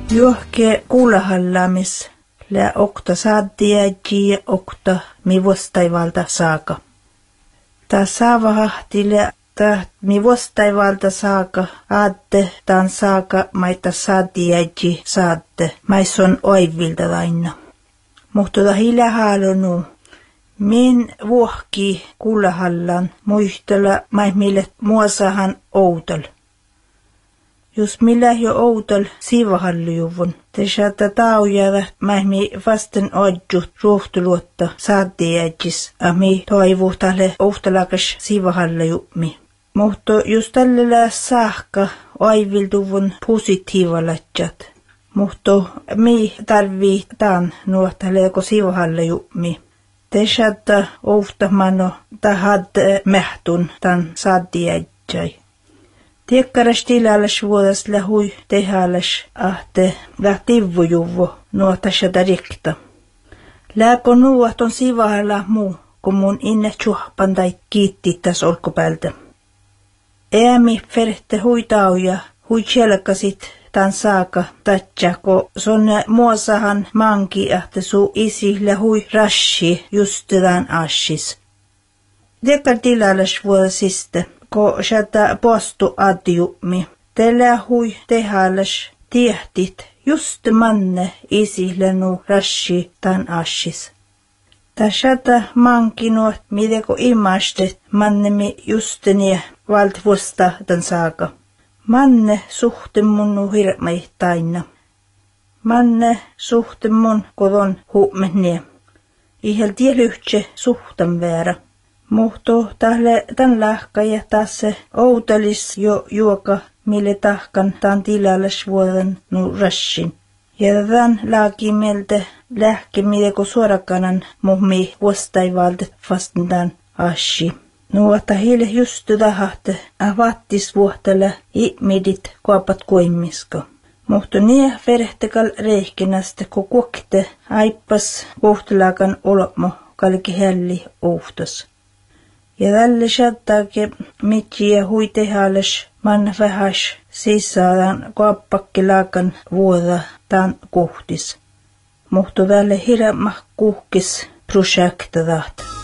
Johke kuulahallamis lä okta saaddiäji okta mi vostaivalta saaka. Ta saavahti lä ta mi vostaivalta saaka aatte tan saaka maita saaddiäji saatte maison oivilta lainna. Mutta ta hilä haalonu. Min vuohki kuulahallan muistella maihmille muosahan outol. Jos millä jo outol siivahallujuvun, te saata taujada maihmi vasten odjut ruohtuluotta saaddiäjis, ami toivuhtalle ohtalakas siivahallujummi. Mutta jos tällä saakka aiviltuvun positiivalatjat, mutta mi tarvitaan nuohtaleeko siivahallujummi. Te saata ohtamano tahad mehtun tan saaddiäjäi. Tiekkaras tilalas vuodas lähui tehalas ahte lähtivvujuvo nuotassa tarikta. Lääko nuot on sivahalla muu, kun mun inne tjuhpan tai kiitti tässä olkopäältä. Äämi ferhte huitauja, hui selkasit tan saaka tatja, kun sonne muosahan manki ahte suu isi lähui rashi justetaan assis. Tiekkar tilalas vuodasiste. Ko sieltä postu adjummi. Tällä hui tehallas tiehtit just manne isille nu rashi tan assis. Tästä mankinuot mideko imastet mannemi justeni valtvuosta tan saaka. Manne suhte mun nu hirmei taina. Manne suhte mun kodon huumenie. Ihel tielyhtse suhtan väärä. Muhto tän lahka ja taas se outolis jo juoka, mille tahkan tan tilallas vuoden nu rassin. Ja tän laaki meiltä lähke mideko suorakanan muhmi vuostaivalta vastentaan assi. Nuota hille just tahahte avattis vuohtella ihmidit kuopat kuimisko. Muhto nie verhtekal reihkinästä ko kuokte aippas vuohtelakan olmo kalki helli uhtos. Ja tälle shattake mitjiä hui tehalles man vähäs sisään kuoppakkelaakan vuoda tan kuhtis. Muhto tälle hirmah kuhkis projektadat.